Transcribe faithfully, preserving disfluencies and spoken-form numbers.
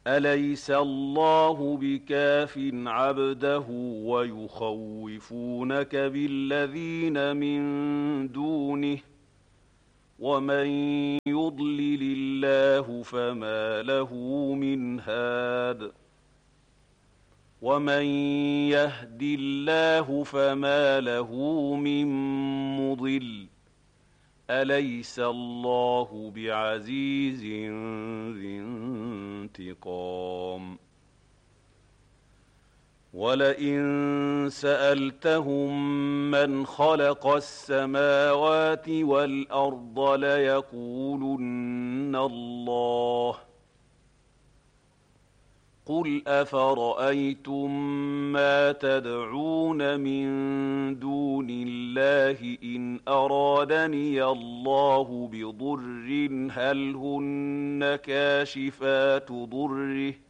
أليس الله بكاف عبده ويخوفونك بالذين من دونه ومن يضلل الله فما له من هاد ومن يهد الله فما له من مضل أليس الله بعزيز ذي انتقام ولئن سألتهم من خلق السماوات والأرض ليقولن الله قل أفرأيتم ما تدعون من دون الله إن أرادني الله بضر هل هن كاشفات ضره